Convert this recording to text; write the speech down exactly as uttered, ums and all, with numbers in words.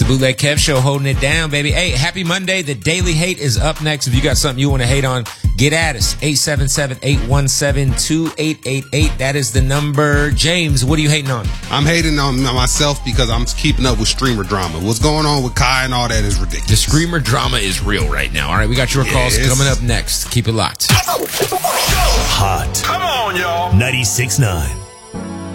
Bootleg Kev Show, holding it down, baby. Hey, happy Monday. The Daily Hate is up next. If you got something you want to hate on, get at us. eight seven seven, eight one seven, two eight eight eight. That is the number. James, what are you hating on? I'm hating on myself because I'm keeping up with streamer drama. What's going on with Kai and all that is ridiculous. The streamer drama is real right now. All right, we got your calls Yes. coming up next. Keep it locked. Hot. Come on, y'all. ninety-six point nine.